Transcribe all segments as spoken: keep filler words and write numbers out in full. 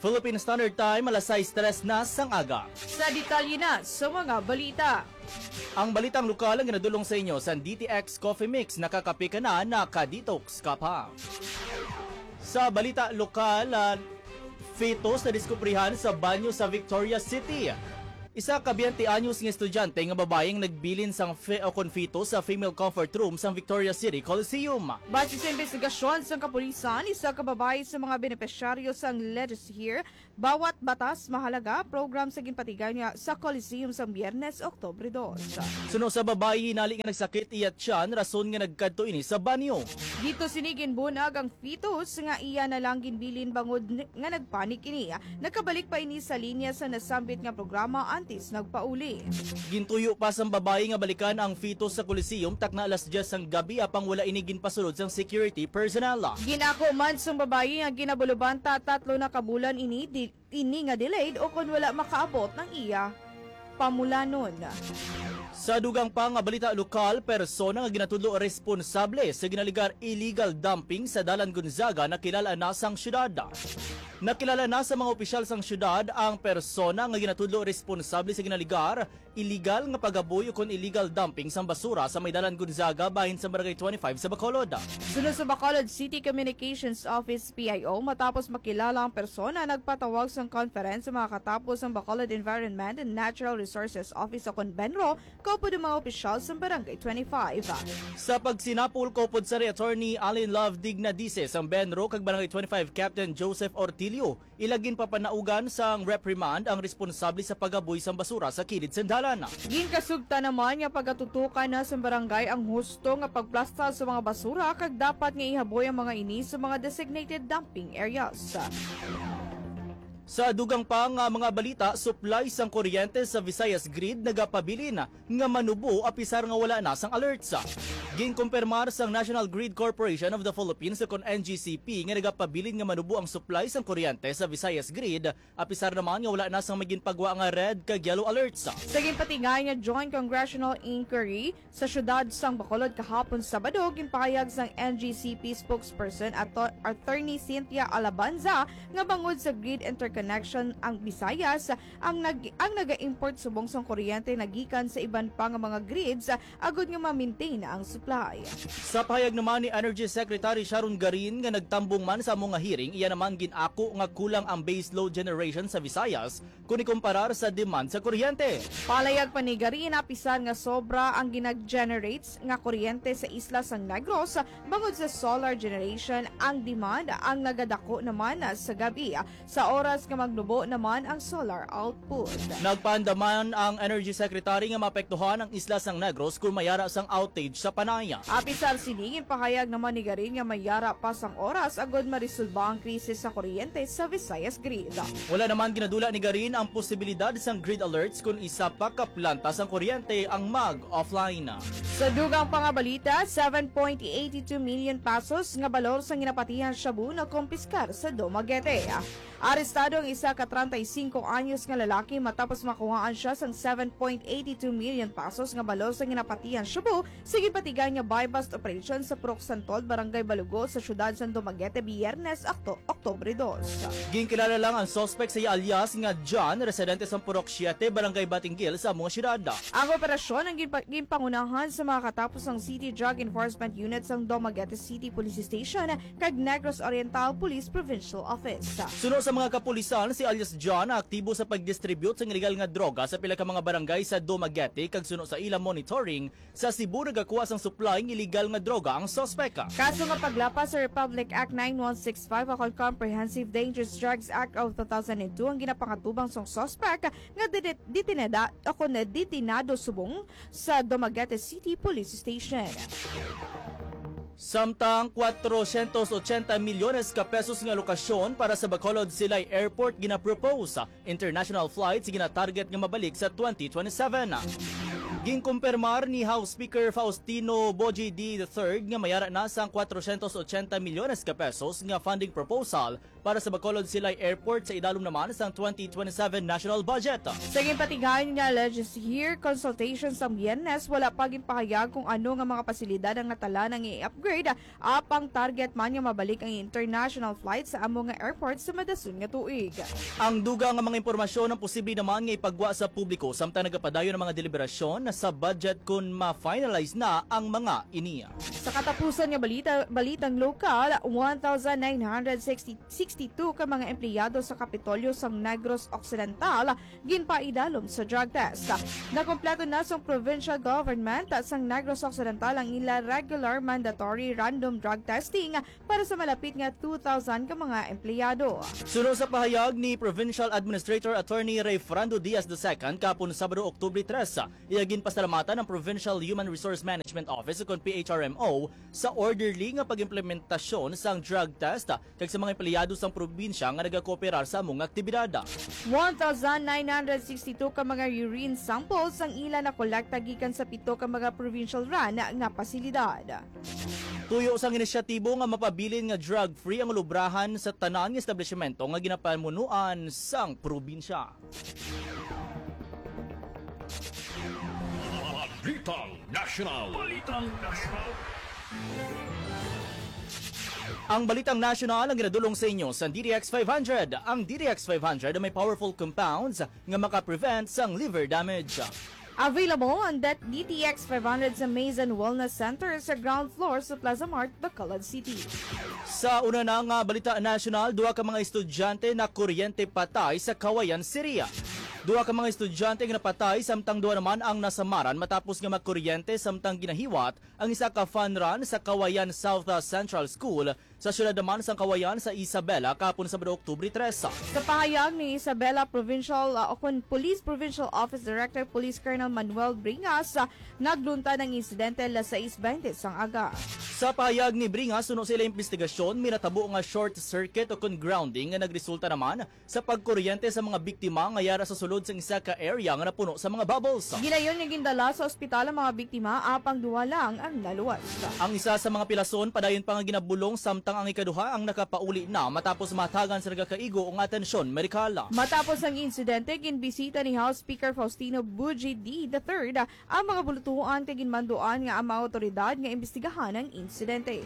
Philippine Standard Time, alas sais tres na sang aga. Sa detalye na sa mga balita. Ang balitang lokal ang ginadulong sa inyo sa D T X Coffee Mix, nakakape ka na, nakadetox ka pa. Sa balita lokal, uh, fetus na diskuprihan sa banyo sa Victoria City. Isa ka twenty anyos nga estudyante nga babayeng nagbilin sang fe o kon fetus sa female comfort room sa Victoria City Coliseum. Base sa investigasyon sa kapulisan, isa ka babae sa mga benepisyaryo sang Let's Hear, bawat batas mahalaga program sa ginpatigan niya sa Coliseum sa Biyernes, Oktubre dos. Suno sa babae, hinali nga nagsakit iyat siyan, rason nga nagkadto ini sa banyo. Dito sinigin bunag ang fetus nga iya na lang ginbilin bangod nga nagpanik ini. Nagkabalik pa ini sa linya sa nasambit nga programa antes nagpauli. Gintuyo pa sa babae nga balikan ang fetus sa Coliseum takna alas diyes sang gabi apang wala ini ginpasulod sang security personnel. Ginako man sang babae nga ginabuluban ta tatlo na kabulan ini di, ini nga delayed o kon wala makaabot ng iya pamulanon. Sa dugang pa nga balita lokal, persona nga ginatudlo responsable sa ginaligar illegal dumping sa Dalan Gonzaga nakilala na sang syudad. Nakilala na sa mga opisyal sang syudad ang persona nga ginatudlo responsable sa ginaligar illegal nga pagaboy o kon illegal dumping sang basura sa may Dalan Gonzaga bahin sa Barangay twenty-five sa Bacolod. Sunod sa Bacolod City Communications Office P I O, matapos makilala ang persona, nagpatawag sang conference sa mga katapos ang Bacolod Environment and Natural Resources Office sa Conbenro, kaupod ang mga opisyal sa Barangay twenty-five. Sa pagsinapul kaupod sa Attorney Allen Love Dignadice sang Benro kag Barangay twenty-five Captain Joseph Ortilio, ilagin pa panaugan sang reprimand ang responsable sa pagaboy sang basura sa kilid sang dalan. Ginkasugta naman nga pagatutukan na sa barangay ang husto nga pagplasta sa mga basura kag dapat nga ihaboy ang mga ini sa mga designated dumping areas. Sa dugang pa nga mga balita, supply sang kuryente sa Visayas Grid nagapabilin nga manubo apisar nga wala na sang alerts. Ginkumpirmar sang National Grid Corporation of the Philippines kon N G C P nga nagapabilin nga manubo ang supply sang kuryente sa Visayas Grid apisar naman nga wala na sang maginpagwa nga red kag yellow alerts. Sa ginpatingay nga Joint Congressional Inquiry sa syudad sang Bacolod kahapon Sabado, ginpahayag sang N G C P spokesperson at Attorney Cynthia Alabanza nga bangod sa grid interconnection ang Visayas ang nag ang naga-import subong sang kuryente nagikan sa iban pa nga mga grids agud nga ma-maintain ang supply. Sa pahayag naman ni Energy Secretary Sharon Garin nga nagtambong man sa mga hearing, iya naman ginako nga kulang ang base load generation sa Visayas kung ikumparar sa demand sa kuryente. Palayag pa ni Garin apisan nga sobra ang ginag-generates nga kuryente sa isla sang Negros bangod sa solar generation ang demand ang nagadako naman sa gabi sa oras nga magnubo naman ang solar output. Nagpaandaman ang Energy Secretary nga maapektuhan ang isla sang Negros kung mayara sang outage sa Panaya. Apisar sinigin pahayag naman ni Garin nga mayara pa sang oras agod marisolba ang krisis sa kuryente sa Visayas Grid. Wala naman ginadula ni Garin ang posibilidad sang grid alerts kung isa pa ka planta sang kuryente ang mag-offline. Sa dugang pangabalita, seven point eight two million pesos nga balor sang ginapatihan Shabu na kumpiskar sa Dumaguete. Arestado ang isa ka thirty-five anyos nga lalaki matapos makuhaan siya sang seven point eight two million pesos nga balor sa ginapatihan Shabu sa ginpatigan nga buy-bust operation sa Purok Santol, Barangay Balugo sa syudad sang Dumaguete Biyernes, Oktubre dos. Ginkilala lang ang suspect sa alias nga John, residente sa Purok siete, Barangay Batinggil sa mga syudad. Ang operasyon ang ginpa- ginpangunahan sa mga katapos ng City Drug Enforcement Unit sang Dumaguete City Police Station kag Negros Oriental Police Provincial Office. Suno sa mga kapulisan, si alias John aktibo sa pag-distribute sa illegal nga droga sa pila ka mga barangay sa Dumaguete kag suno sa ilang monitoring sa Cebu nagakuha sang supply ng illegal nga droga ang suspect. Kaso nga paglapas sa Republic Act nine one six five o Comprehensive Dangerous Drugs Act of two thousand two ang ginapakatubang sang suspect nga ditinada o kon ditinado subong sa Dumaguete City Police Station. Samtang fourhundrados eighty milyones ka pesos nga lokasyon para sa Bacolod Silay Airport ginapropose. International flights ginatarget nga mabalik sa twenty twenty-seven. Ginkumpirmar ni House Speaker Faustino Boji D the third nga mayara na sang fourhundrados eighty milyones ka pesos nga funding proposal para sa Bacolod Silay Airport sa idalom naman sa twenty twenty-seven national budget. Sa ginpatigayan nga alleges here, consultation sa Biyernes, wala pa ginpahayag kung ano nga mga pasilidad ang natala ng i-upgrade apang target man nga mabalik ang international flight sa amo nga airport sa madason nga tuig. Ang duga nga mga impormasyon ang posible naman nga ipagwa sa publiko samtang nagapadayon ng mga deliberasyon sa budget kung ma-finalize na ang mga iniya. Sa katapusan nga balita, balitang lokal, one thousand nine hundred sixty-two ka mga empleyado sa Kapitolyo sa Negros Occidental ginpaidalom sa drug test. Nakompleto na sa provincial government sa Negros Occidental ang ila regular mandatory random drug testing para sa malapit nga two thousand ka mga empleyado. Sunod sa pahayag ni Provincial Administrator Attorney Ray Frando Diaz the second kapon Sabado, Oktubre tres, iagin pasalamatan ng Provincial Human Resource Management Office o P H R M O sa orderly nga pag-implementasyon sang drug test kag sa mga empleyado sang probinsya nga nagakooperar sa among aktibidad. one thousand nine hundred sixty-two ka mga urine samples ang ila na kolekta gikan sa pito ka mga provincial run nga pasilidad. Tuyo sang inisyatibo nga mapabilin nga drug-free ang lubrahan sa tanan nga establishmento nga ginapamunuan sang probinsya. Balitang National. Balitang National. Ang Balitang National ang ginadulong sa inyo sa D D X five hundred. Ang D D X five hundred may powerful compounds nga maka-prevent sang liver damage. Available on that D T X five hundred sa Maison Wellness Center sa ground floor sa Plaza Mart, Bacolod City. Sa una na nga Balita National, duha ka mga estudyante na kuryente patay sa Kawayan, Syria. Duha ka mga estudyante nga napatay samtang duha naman ang nasamaran matapos nga magkuryente samtang ginahiwat ang isa ka fun run sa Kawayan South Central School sa syudad naman sa Kawayan sa Isabela kapon sa Oktubre tres. Sa pahayag ni Isabela Provincial uh, Ocon Police Provincial Office Director Police Colonel Manuel Bringas, uh, naglunta ng insidente alas sais beinte sang aga. Sa pahayag ni Bringas, suno sila investigasyon, minatabo nga short circuit o kung grounding nga nagresulta naman sa pagkuryente sa mga biktima nga yara sa sulod sa isa ka area nga napuno sa mga bubbles. Ginayon nga gindala sa ospital ang mga biktima apang duha lang ang naluwas. Ang isa sa mga pilason padayon pa nga ginabulong samtang ang ikaduha ang nakapauli na matapos matagan sa nagakaigo ang atensyon medikal. Matapos ang insidente, ginbisita ni House Speaker Faustino Buji D the third ang mga bulutuan kay ginmanduan nga ang mga otoridad nga imbestigahan ang insidente.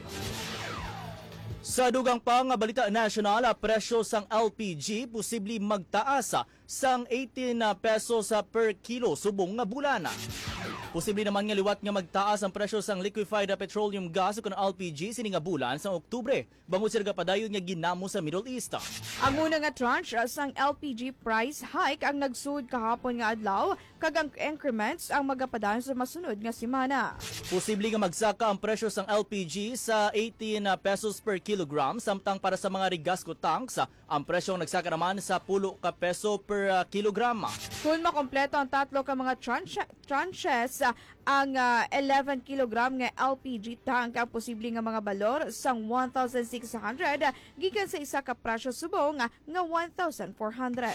Sa dugang pa nga Balita National, presyo sang L P G posibleng magtaas sang eighteen pesos per kilo subong nga bulan. Posible naman nga liwat nga magtaas ang presyo sang liquefied petroleum gas o kun L P G sini nga bulan sa Oktubre bangod sila padayon nga ginamo sa Middle East. Ang una nga tranche sang L P G price hike ang nagsud kahapon nga adlaw kag ang increments ang magapadayon sa masunod nga semana. Posible nga magsaka ang presyo sang L P G sa eighteen pesos per kilogram samtang para sa mga Rigasco tanks ang presyo nagsaka naman sa ten ka peso per uh, kilogram. Kung makompleto ang tatlo ka mga tranche, tranches, uh, ang uh, eleven kilogram nga L P G tank ang posible nga mga balor sang one thousand six hundred uh, gikan sa isa ka presyo subong uh, nga one thousand four hundred.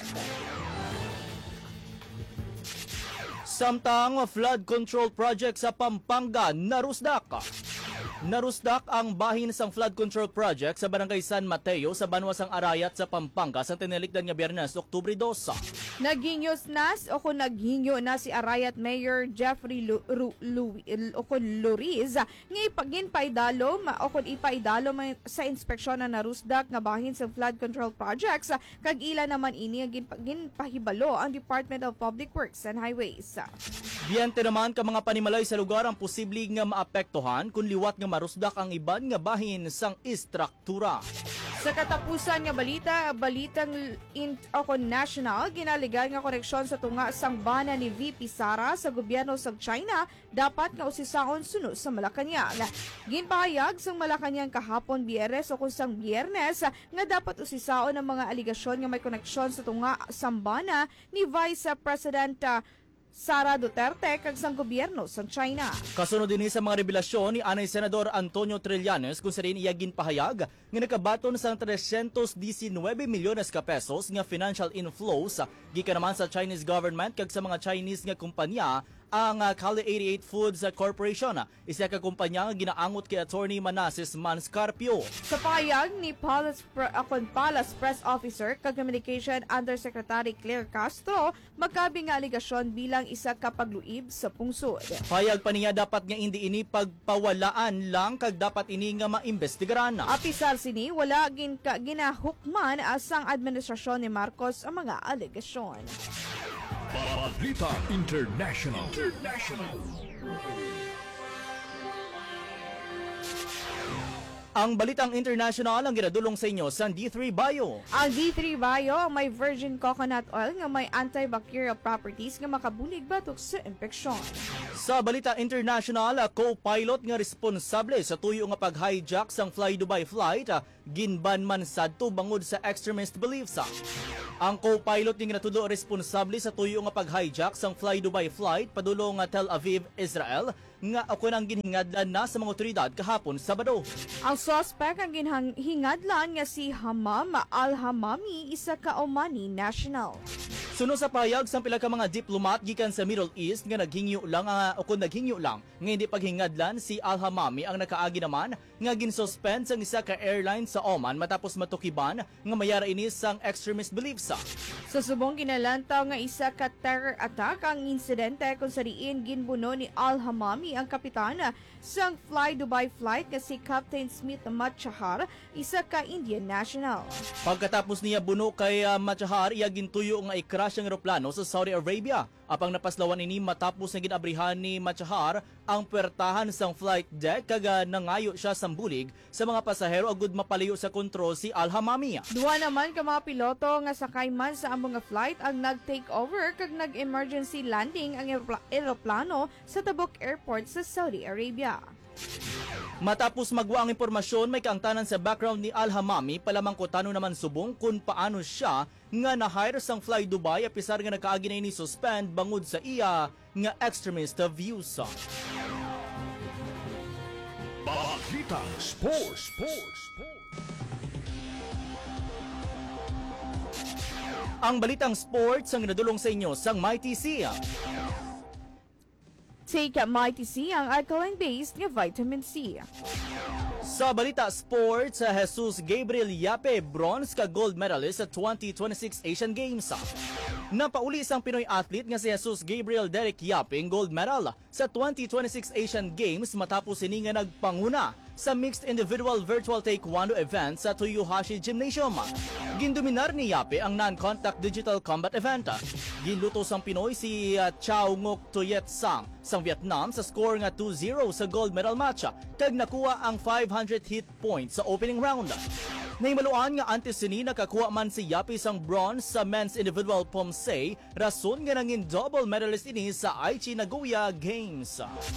Samtang flood control project sa Pampanga narusdak. Narusdak ang bahin sang flood control project sa Barangay San Mateo sa Banwasang Arayat sa Pampanga sa tinilikdan nga Biyernes, Oktubre dos. Naginyos nas o kung naghinyo na si Arayat Mayor Jeffrey Lu, Ru, Lu, o kung Luriz nga ipagin paidalom o kung ipaidalom sa inspeksyon na narusdak nga bahin sa flood control projects kag ila naman ini nga gin pahibalo ang Department of Public Works and Highways. Biyente naman ka mga panimalay sa lugar ang posible nga maapektuhan kung liwat nga marusdak ang iban nga bahin sang istruktura. Sa katapusan nga balita, balitang in, ako national, ginaligan nga koneksyon sa tunga sang bana ni V P Sara sa gobyerno sa China, dapat nga usisaon sunod sa Malacanang. Ginpahayag sang Malacanang kahapon Biyernes o kung sang Biyernes nga dapat usisaon ang mga aligasyon nga may koneksyon sa tunga sang bana ni Vice President uh, Sara Duterte kag sang gobyerno sa China. Kasunod din sa mga revelasyon ni Anay Senador Antonio Trillanes kung sa rin iyagin pahayag nga nakabaton sang three hundred nineteen milyones ka pesos nga financial inflows gikan naman sa Chinese government kag sa mga Chinese nga kumpanya ang uh, Cali eighty-eight Foods uh, Corporation. Uh, isa ka kumpanya nga ginaangot kay Attorney Manasseh Manscarpio. Sa payag ni Palace, Pre- akon Palace Press Officer kag Communication Undersecretary Claire Castro, magkabi nga aligasyon bilang isa ka pagluib sa pungsod. Payag pa niya dapat nga hindi ini pagpawalaan lang kag dapat ini nga maimbestigaran. Apisal sini, wala gin ka ginahukman asang administrasyon ni Marcos ang mga aligasyon. Balita International. International. Ang balitang international ang ginadulong sa inyo sa D three Bio. Ang D three Bio may virgin coconut oil nga may antibacterial properties nga makabulig batok sa impeksyon. Sa balita international, a co-pilot nga responsable sa tuyo nga pag-hijack sang Fly Dubai flight, ginban man sadto bangod sa extremist beliefs. Ang co-pilot nga natudo responsable sa tuyo nga pag-hijack sang Fly Dubai flight padulong nga Tel Aviv, Israel, nga ako nang ginhingadlan na sa mga otoridad kahapon Sabado. Ang suspect ang ginhingadlan nga si Hammam Al-Hammami, isa ka Omani national. Suno sa payag sa pila ka mga diplomat gikan sa Middle East nga naghingyo lang uh, o kung naghingyo lang nga hindi paghingadlan si Al-Hammami ang nakaagi naman nga ginsuspend sang isa ka airline sa Oman matapos matukiban nga mayara ini sang extremist beliefs. Sa subong ginalantaw nga isa ka terror attack ang insidente kung sa diin ginbuno ni Al-Hammami ang kapitana sang Fly Dubai flight nga si Captain Smith Matchahar, isa ka Indian national. Pagkatapos niya buno kay uh, Matchahar, iya gintuyo nga i-crash ang eroplano sa Saudi Arabia. Apang napaslawan ini matapos na ginabrihan ni Matchahar ang puwertahan sang flight deck kaga nangayo siya sang bulig sa mga pasahero agud mapalayo sa kontrol si Al-Hammami. Duha naman ka mga piloto nga sakay man sa among nga flight ang nag-take over kag nag-emergency landing ang eropla- eroplano sa Tabuk Airport sa Saudi Arabia. Matapos magwa ang impormasyon, may kaangtanan sa background ni Al-Hammami, palamang ko tanong naman subong kung paano siya nga na-hire sang Fly Dubai apisar nga nakaagi na ini suspend bangod sa iya nga extremist views. Balita Sports. Sports. Ang balitang sports ang nadulong sa inyo sang Mighty C. Take Mighty C ang alkaline-based nga vitamin C. Sa balita sports, Jesus Gabriel Yape, bronze ka gold medalist sa twenty twenty-six Asian Games. Napauli isang Pinoy athlete nga si Jesus Gabriel Derek Yape ang gold medal sa twenty twenty-six Asian Games matapos ini nga nagpanguna sa mixed individual virtual taekwondo event sa Toyohashi Gymnasium. Gindominar ni Yape ang non-contact digital combat event. Ginluto sang Pinoy si uh, Chao Ngoc Tuyet Sang sang Vietnam sa score nga two zero sa gold medal match kag nakuha ang five hundred hit points sa opening round. Naimaluan nga antes sini nakakuha man si Yape sang bronze sa men's individual pomsei, rason nga nangin double medalist ini sa Aichi Nagoya Games.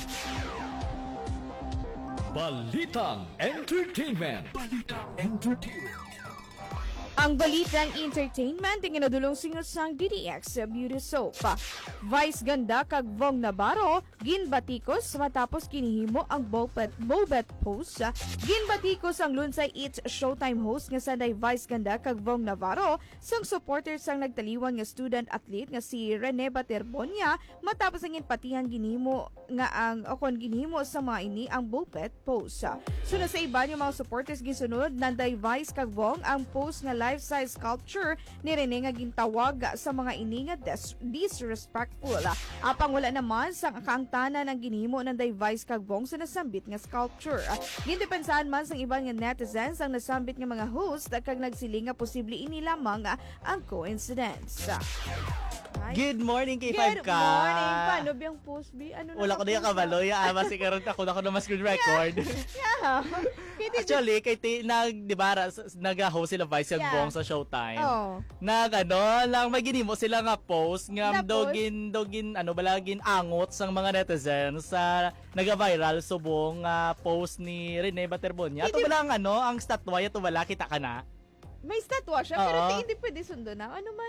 Balitang Entertainment. Balitang Entertainment. Ang balitang entertainment ang inadulong singot sang D D X Beauty Soap. Vice ganda kag Vong Navarro ginbatikos matapos kinihimo ang Bobet Bobet post. Ginbatikos ang lunsay It's Showtime host nga sanday Vice ganda kag Vong Navarro sang supporters sang nagtaliwan nga student athlete nga si Rene Baterbonia matapos ang inpatihan ginihimo nga ang okon ginihimo sa mga ini ang Bobet post. Sunod sa iba yung mga supporters gisunod nanday Vice kag Vong ang post nga life-size sculpture ni Rene nga gintawag sa mga ini nga dis- disrespectful. Apang wala naman sang kaangtanan ang ginhimo ng Vice kag Vong sa nasambit nga sculpture. Gindepensahan man sang ibang nga netizens ang nasambit nga mga host kag nagsiling nga posible ini lamang ang coincidence. Good morning kay Good five ka. morning. Paano biyang post B? Ano Wala ko na yung kabaloy. Ah, mas ikaroon ako na ako na mas good record. Yeah. Kiti- Actually, kay ti, nag, di ba, ras- nag-host sila Vice and Yeah. Bong sa Showtime. Oh. Nag, ano, lang, may ginimo sila nga post, nga Na dogin, dogin, ano, balagin angot sang mga netizens sa naga-viral subong nga post ni Rene Baterbonia. Ito Hindi- ba lang, ano, ang statwa, ito wala, kita ka na? May statwa siya, pero Oo. di, hindi pwede sundo na. Ano man?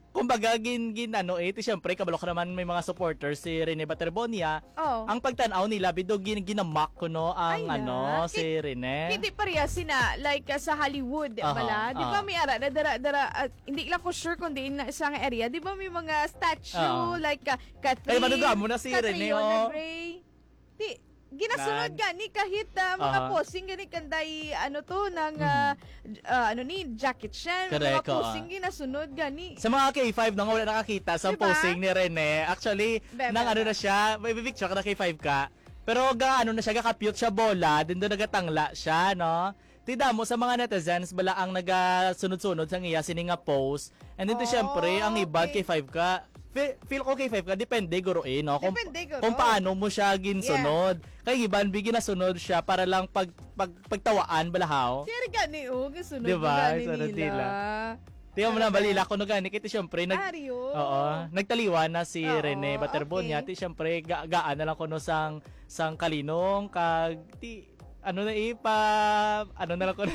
kumbaga gin gin ano eh, ti syempre kabalo ka naman may mga supporters si Rene Baterbonia. Oh. Ang pagtanaw nila bido gin ginamak ko no ang Ay, ano na. si Rene. Hindi pareha sina like uh, sa Hollywood, Aha, bala. Di ba aha. may ara na dara dara uh, hindi lang ko sure kung di na isang area. Di ba may mga statue Aha. like uh, Catherine. Ay, maduga mo na si Rene, Catriona oh. Gray. Di ginasunod Nan. gani kahit uh, mga Aha. posing gani kanday ano to ng uh, uh, ano ni Jackie Chan, mga Correct, oo. posing ginasunod gani. Sa mga K five nang wala nakakita sa Diba? posting ni Rene. Actually, Bebe. nang ano na siya, may picture ka na K five ka. Pero ga ano na siya, ga-cute siya bola, din doon nagatangla siya, no? Tida mo sa mga netizens bala ang nagasunod-sunod sa iya sini nga post. And then to Oh, syempre, ang iba okay. K five ka, feel, feel ko K five ka, depende guro eh, no? Kung, Depende, guro. kung paano mo siya ginsunod. Kaya iban, bigyan na sunod siya para lang pag, pag, pagtawaan balahaw. Kaya gani oh, gasunod Diba? gani Sunod nila. nila. Tingnan mo na, balila ko no gani. Kaya syempre, nag, Ario. Oo, nagtaliwan na si Oo, Rene Baterbonia. okay. Ti syempre ga gaan na lang kuno sang sang kalinong kag ti ano na ipa ano na lang kuno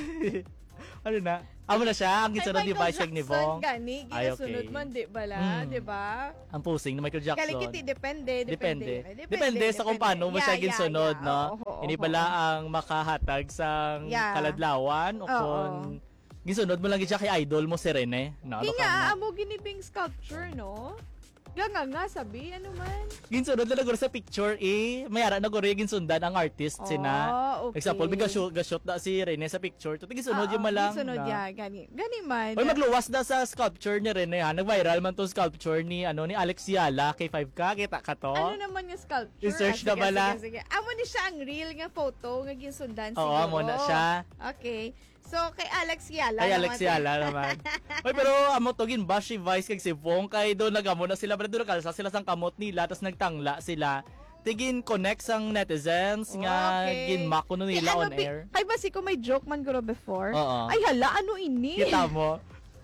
ano na amo na siya ang gisunod ni Vice ni Vong. Gani, Ay, ginasunod okay. man, di bala, Mm. di ba? Ang posing ni Michael Jackson. Kalikiti, depende, Depende. depende. Depende, sa kung paano mo Yeah, siya yeah, ginsunod, yeah. no? Oo, oo, Hindi oo. pala ang makahatag sang Yeah. kaladlawan o Oo. kung ginsunod mo lang gid siya kay idol mo si Rene, no? Di Ano ka nga, mo? amo ginibing sculpture, no? Ganga nga, sabi, ano man? Ginsunod na naguro sa picture eh. Mayara na guro yung ginsundan ang artist sina. Oh, okay. Example, may gashoot, gashoot na si Rene sa picture. Ito gisunod yung malang. Ginsunod na. ya, gani. Gani man. Oy, magluwas na sa sculpture ni Rene ha. Nag-viral man tong sculpture ni ano ni Alex Yala K five ka. Kita ka to? Ano naman yung sculpture? I-search Ah, na sige, bala. Sige, sige. Amo ni siya ang real nga photo nga ginsundan Oo, siguro. amo na siya. Okay. So, kay Alex Yala. Kay naman Alex to. Yala naman. Oy, pero amo to gin bash si Vice kag si Vong kay do nagamo na sila, pero do kalsa sila sang kamot nila tapos nagtangla sila. Tigin connect sang netizens nga Okay. ginmak kuno Di, nila ano, on bi- air. Ay, basi ko may joke man guro before. Oo. Ay, hala, ano ini? Kita mo.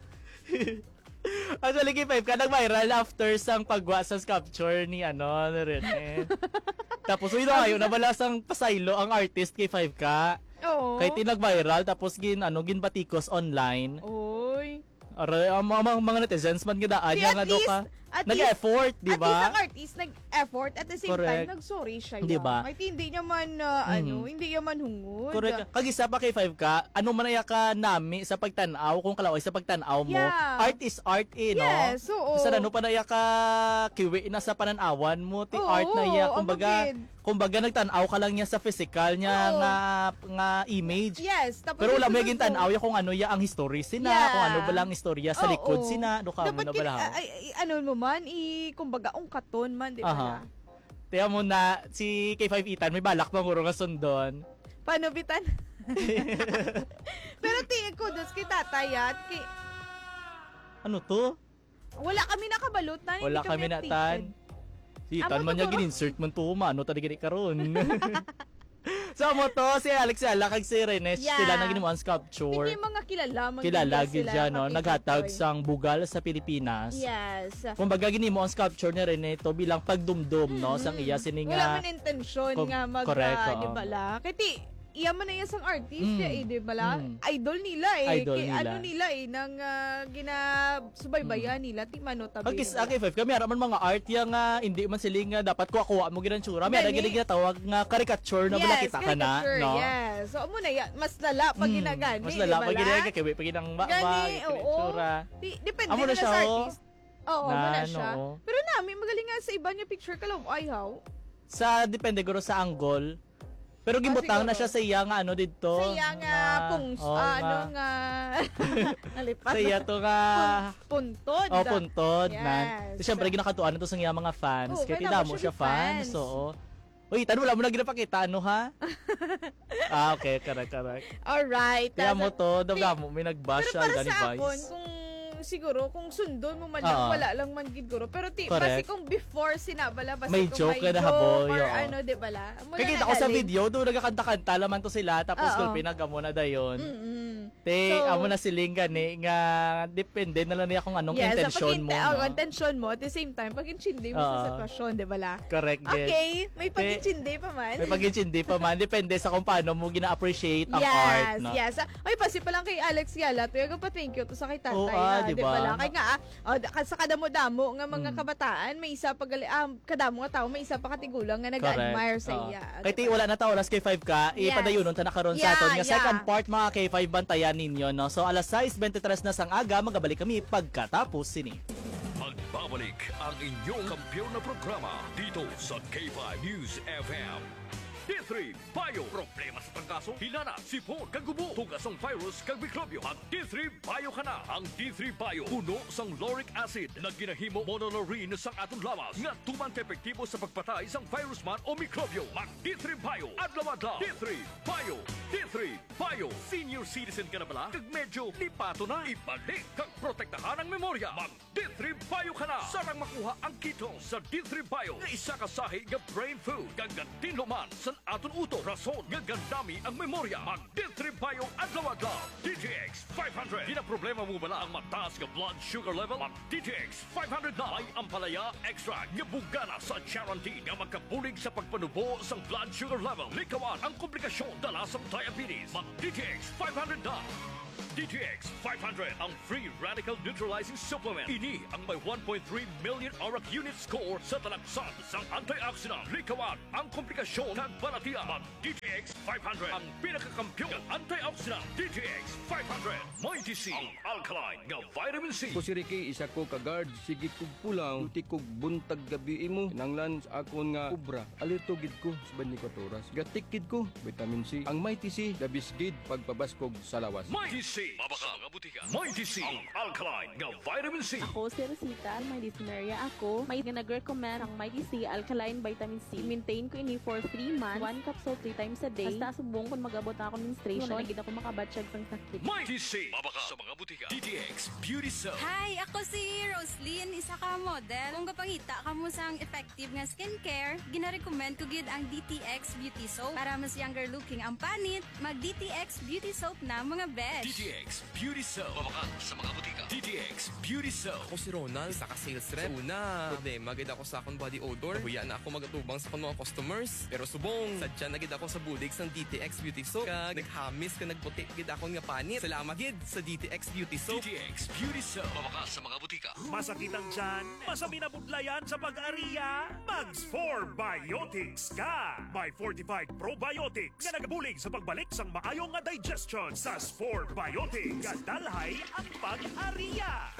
Actually, K five ka nag-viral after sang pagwa sa sculpture ni ano, ni Rene. Tapos, uy, ayaw na bala sang pasaylo ang artist K five ka. Oo. Kaya tinag-viral, tapos gin, ano, gin batikos online. Oy. Aray, ang mga, mga, mga netizens man gidaan Di, niya at nga do least- ka. at Nag-effort, di At least ba? ang artist nag-effort at the same Correct. time, nag-sorry siya. Di Di ba? ba? hindi niya man, uh, Mhm. ano, hindi niya man hungod. Correct. Kag isa pa K five ka, ano man iya ka nami sa pagtanaw, kung kalaway sa pagtanaw mo, Yeah. art is art eh, no? Yes, oo. Sa ano pa na iya ka kiwi na sa pananawan mo, ti Oo, art na iya, oo, kumbaga, amagid. kumbaga nagtanaw ka lang niya sa physical niya Oo. nga nga image. Yes. Tapos Pero wala mo yung yung sunod mo, tanaw ya kung ano ya ang history sina, Yeah. kung ano ba lang istorya sa Oo. likod sina, do ka mo dapat na kin- bala. ay, ay, ano mo man, i, kumbaga, ungkaton man, di ba? Aha. Tiya mo na si K five Itan may balak bang guro nga sundon. Paano bitan? Pero tingin ko, dos kay tatayat, kay, Ano to? wala kami nakabalot na. Wala kami na tan. Si Itan Amo man niya siguro. gin-insert man to, mano tadi gini karon. So mo to si Alex Yala kag si Rene Yeah. sila na ginuan sculpture. Hindi mga kilala. mga Kilala gila gid sila, siya no, kapitid naghatag boy. sang bugal sa Pilipinas. Yes. Kumbaga gini mo ang sculpture ni Rene to bilang pagdumdum no sang iya sini Mm. Wala nga. man intensyon Com- nga mag, correct, ah, oo. di ba la? Kaya ti, iya man na yan sang artist, Mm. eh, di ba la? Mm. Idol nila eh. Idol Kaya nila. Ano nila eh, nang uh, ginasubaybayan nila, ti mano tabi. Ang kis K five kami ara man mga art ya nga hindi man siling nga dapat kuha mo ginan tsura. May Gani. gini ginatawag nga caricature na bala kita ka na, caricature, no? Yes. So, mo na yan, mas lala pag Mm, ginagani, Mas lala di ba pag la? gini kay kiwi pag ginang ba Gani, oo. tsura. Di, depende Amo na na siya, sa oh. artist. Oo, mo Na, na siya. oo. Pero namin, magaling nga sa iba niya picture ka lang, ay how? Sa depende guro sa angle. Pero gimbutang na siguro. siya sa iya nga ano didto. Sa iya nga, pung, oh, ah, ano nga, nalipat. Sa iya to nga Pun- puntod. oh puntod Yes. man. So, syempre ginakatuan na to sa iya mga fans. Oo, Kaya kaya tida mo mo siya siya di fans. fans. So, Uy, tan wala mo na ginapakita ano ha? Ah, okay, correct, correct. Alright. Kaya tas- mo to, daga mo may nagbash Pero siya para gani sa akon, Vice. kung siguro, kung sundon mo man lang, Oo. wala lang man gid guro. Pero ti, Correct. basi kung before sinabala, basi May kung joke may na joke haboy, or oo. ano, di ba la? Mula Kaya kita na ko sa galing. video, doon nagkakanta-kanta laman to sila, tapos Oo. kung pinagamo na dayon. Mm-mm. Te, So- amo na siling gani, nga depende na lang niya kung anong Yes, intensyon sa mo. pag- oh, No? intention mo, at the same time, pag intindi mo Oo. sa sitwasyon, di ba la? Correct, yes. Okay, may pag-intindi pa man. May pag-intindi pa man. Depende sa kung paano mo gina-appreciate ang yes, art, no? yes. Ay, pasi pa lang kay Alex Yala. Tuyaga pa thank you to sa kay tatay. Oo, ha. ah, di di ba? ba? Kaya nga, ah, oh, da- sa kadamo-damo nga mga Mm. kabataan, may isa pa gali, ah, kadamo nga tao, may isa pa katigulang nga nag-admire sa Oo. iya. Kaya ti wala na ta oras kay five ka, Yes. ipadayonon ta na karon sa Yeah, aton nga yeah. second part mga K five bantayan ninyo no. So alas sais twenty-tres na sang aga magabalik kami pagkatapos sini. Magbabalik ang inyong kampiyon na programa dito sa K five News F M. D three Bio. Problema sa trangkaso, hinana, sipon, kagubo, tugas ang virus, kag mikrobyo. Ang D three Bio ka na. Ang D three Bio, puno sang lauric acid na ginahimo monolaurin sang atong lawas nga tuman ka epektibo sa pagpatay sang virus man o mikrobyo. Mag D three Bio. Adlaw-adlaw. D three Bio. D three Bio. Senior citizen ka na bala? Kag medyo lipato na. Ibalik kag protektahan ang memorya. Mag D three Bio ka na. Sarang makuha ang ketone sa D three Bio nga isa ka sahi nga brain food kag tinluman sa aton uto. Rason nga gandami ang memorya. Mag D three Bio adlaw-adlaw. D T X five hundred. Di na problema mo bala ang mataas nga blood sugar level? Mag D T X five hundred na. May ampalaya extra nga bugana sa guarantee nga magkabulig sa pagpanubo sang blood sugar level. Likawan ang komplikasyon dala sa diabetes. Mag D T X five hundred na. D T X five hundred, ang free radical neutralizing supplement. Ini ang may one point three million auric unit score sa talagsan sang antioxidant. Likawan ang komplikasyon ng balatian. Mag D T X five hundred, ang pinakakampyon ng antioxidant. D T X five hundred, may D C, ang alkaline nga vitamin C. Ko si Ricky, isa ko ka-guard, sige kog pulang, uti kog buntag gabi imo. Nanglan sa akon nga kubra, alerto gid ko sa banyikot oras. Gatikid ko, vitamin C. Ang Mighty C, dabis gid pagpabaskog sa lawas. May D C, mabaka mga butika. May D C, ang alkaline nga vitamin C. Ako si Rosita, may dyspnea ako. May nag-recommend ang Mighty C Alkaline Vitamin C. Maintain ko ini for three months. One capsule three times a day. Basta subong kung magabot na ako menstruation. Wala na gid ako makabatsyag sang sakit. May D C, mabaka sa mga butika. D T X Beauty Soap. Hi, ako si Roslyn, isa ka model. Kung kapangita ka mo sang effective nga skincare, gina-recommend ko gid ang D T X Beauty Soap. Para mas younger looking ang panit, mag D T X Beauty Soap na mga besh. D T X Beauty Soap. Mabaka sa mga butika. D T X Beauty Soap. Ako si Ronald, isa ka sales rep. Una, problema gid ako sa akong body odor. Huya na ako magatubang sa akong mga customers. Pero subong, sadya na gid ako sa bulig sang D T X Beauty Soap. Kag naghamis ka nagputi gid akong nga panit. Salamat gid sa D T X Beauty Soap. D T X Beauty Soap. Mabaka sa mga butika. Masakit ang tiyan, masami na budlayan sa pag-ariya, Mags four Biotics ka! May fortified probiotics nga nagabulig sa pagbalik sang maayong nga digestion sa four Biotics. Kadalhay ang pag-ariya!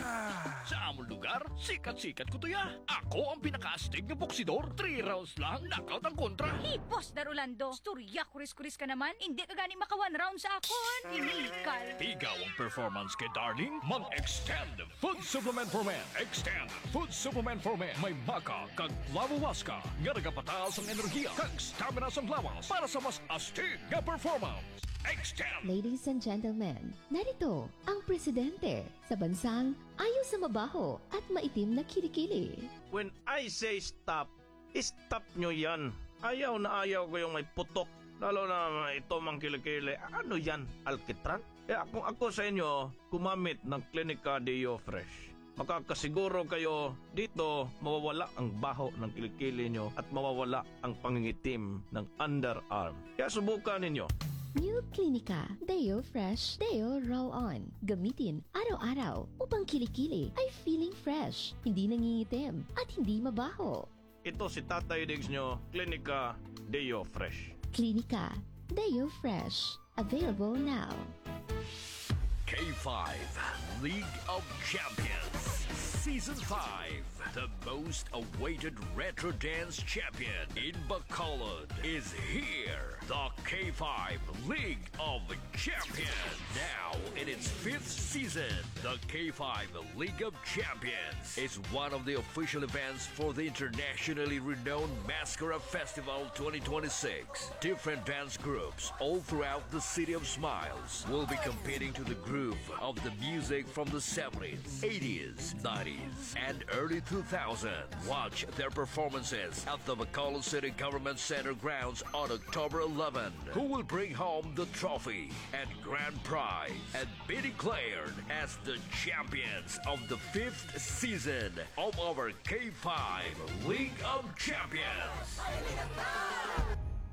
Sa among lugar, sikat-sikat ko to ya. Ako ang pinaka-astig na boksidor. Three rounds lang, knockout ang kontra. Hipos, Darulando. Storya, kuris-kuris ka naman. Hindi ka gani makawan round sa akon. Inikal. Ikaw ang performance kay darling. Mag-extend food supplement for men. Extend food supplement for men. May maka kag lawawas ka. Nga nagapataas ang enerhiya kag stamina sa lawas para sa mas astig nga performance. Extend. Ladies and gentlemen, narito ang presidente sa bansang ayaw sa mabaho at maitim na kilikili. When I say stop, stop nyo yan. Ayaw na ayaw ko yung may putok. Lalo na ito mang kilikili. Ano yan? Alkitran? Eh kung ako sa inyo, kumamit ng Clinica Deo Fresh. Makakasiguro kayo dito mawawala ang baho ng kilikili nyo at mawawala ang pangingitim ng underarm. Kaya subukan ninyo. New Clinica Deo Fresh Deo Roll-On. Gamitin araw-araw upang kilikili ay feeling fresh, hindi nangingitim at hindi mabaho. Ito si Tatay Diggs nyo, Clinica Deo Fresh. Clinica Deo Fresh. Available now. K five League of Champions Season five. The most awaited retro dance champion in Bacolod is here. The K five League of Champions. Now in its fifth season, the K five League of Champions is one of the official events for the internationally renowned Mascara Festival twenty twenty-six. Different dance groups all throughout the City of Smiles will be competing to the groove of the music from the seventies, eighties, nineties, and early two thousands. Watch their performances at the Bacolod City Government Center grounds on October eleventh. Who will bring home the trophy and grand prize and be declared as the champions of the fifth season of our K five League of Champions.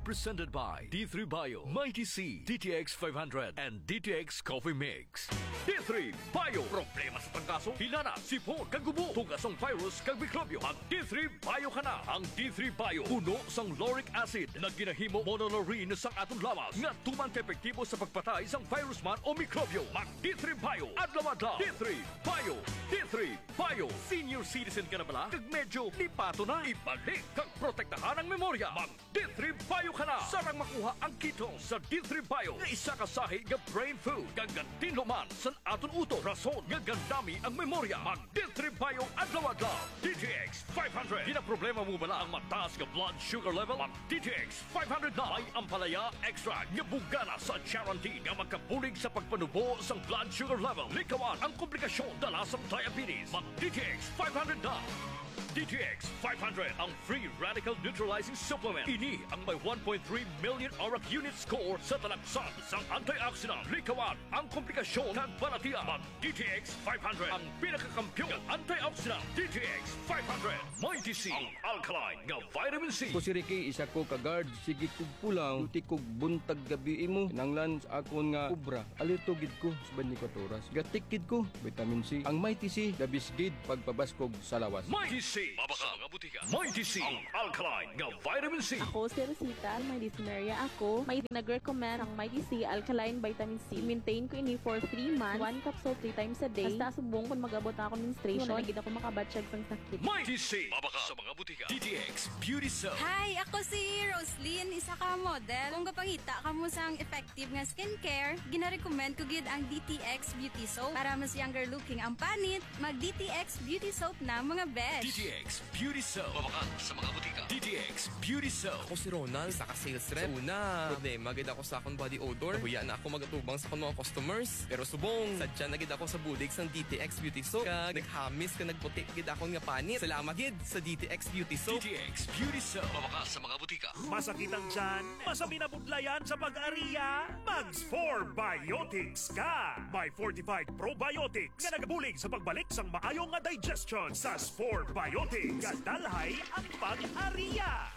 Presented by D three Bio, Mighty C, D T X five hundred, and D T X Coffee Mix. D three Bio. Problema sa tangkaso, hinana, sipon, kagubo, tugasong virus, kag mikrobyo. Ang D three Bio ka na. Ang D three Bio, puno sang lauric acid na ginahimo monolaurin sa atong lawas nga tumang epektibo sa pagpatay sang virus man o mikrobyo. Mag D three Bio, adlaw-adlaw. D three Bio. D three Bio. Senior citizen ka na bala? Kag medyo lipato na. Ibalik kag protektahan ang memorya. Mag D three Bio ka na. Sarang makuha ang kito sa D three Bio nga isa ka sahi nga brain food. Gagantin luman sa aton utot. Rason nga gandami ang memorya. Mag D three Bio adlaw-adlaw. D T X five hundred. Di na problema mo bala ang mataas nga blood sugar level? Mag D T X five hundred na. May ampalaya extra nga bugana sa guarantee nga magkabulig sa pagpanubo sa blood sugar level. Likawan ang komplikasyon dala sa diabetes. Mag D T X five hundred na. D T X five hundred, ang free radical neutralizing supplement. Ini ang may one point three million auric unit score sa talaksan sang antioxidant. Likawan ang komplikasyon kag balatian. Mag D T X five hundred, ang pinakakampyon ng antioxidant. D T X five hundred, Mighty C, ang alkaline nga vitamin C. Ko si Ricky, isa ko ka-guard, sige kog pulang, duty kog buntag gabi imo. Nanglan sa akon nga kubra, alerto gid ko sa twenty-four oras. Gatik gid ko, vitamin C. Ang Mighty C, dabis gid pagpabaskog sa lawas. Mighty C, mabaka mga butika. Mighty C, ang alkaline nga vitamin C. Ako si Rosita, may dysphoria ako. May nag-recommend ang Mighty C Alkaline Vitamin C. Maintain ko ini for three months. One capsule three times a day. Basta subong kung mag-abot ako menstruation. Wala gid ako makabatsyag sang sakit. Mighty C, mabaka sa mga butika. D T X Beauty Soap. Hi, ako si Roslyn, isa ka model. Kung kapangita ka mo sang effective nga skincare, gina-recommend ko gid ang D T X Beauty Soap. Para mas younger looking ang panit, mag D T X Beauty Soap na mga besh. D T X Beauty Soap. Mabaka sa mga butika. D T X Beauty Soap. Ako si Ronald, sa ka-sales rep. Una, problema gid ako sa akong body odor. Huya na ako magatubang sa akong mga customers. Pero subong, sadya na gid ako sa budig sang D T X Beauty Soap. Kag naghamis ka nagputi gid akong nga panit. Salamat gid sa D T X Beauty Soap. D T X Beauty Soap. Mabaka sa mga butika. Masakit ang tiyan, masami na budlayan sa pag-ariya, Mags four Biotics ka! May fortified probiotics nga nagabulig sa pagbalik sang maayong nga digestion sa four Biotics. Kadalhay ang pag-ariya.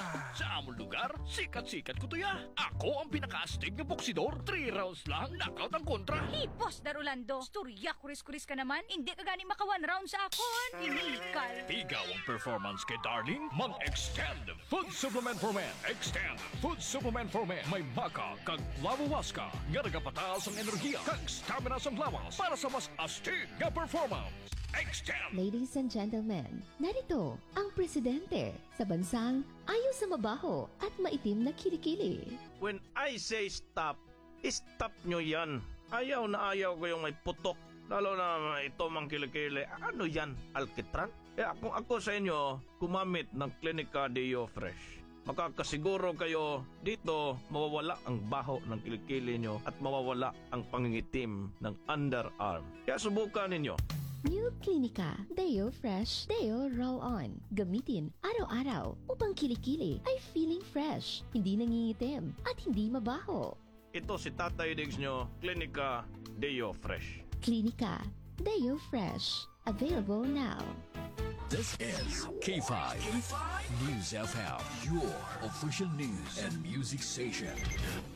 Sa among lugar, sikat-sikat ko to ya. Ako ang pinaka-astig na boksidor. Three rounds lang, knockout ang kontra. Hipos, Darulando. Storya, kuris-kuris ka naman. Hindi ka gani maka one round sa akon. Inikal. Ikaw ang performance kay Darling. Mag-extend food supplement for men. Extend food supplement for men. May baka kag lawawaska nga nagapataas ang enerhiya kag stamina sa lawas para sa mas astig nga performance. Extend! Ladies and gentlemen, narito ang presidente sa bansang ayaw sa mabaho at maitim na kilikili. When I say stop, stop nyo yan. Ayaw na ayaw ko yung may putok. Lalo na ito mang kilikili. Ano yan? Alkitran? Eh kung ako sa inyo, kumamit ng Clinica Deo Fresh. Makakasiguro kayo dito mawawala ang baho ng kilikili nyo at mawawala ang pangingitim ng underarm. Kaya subukan ninyo. New Clinica Deo Fresh Deo Roll-On. Gamitin araw-araw upang kilikili ay feeling fresh, hindi nangingitim at hindi mabaho. Ito si Tatay Diggs nyo, Clinica Deo Fresh. Clinica Deo Fresh. Available now. This is K five News F M, your official news and music station.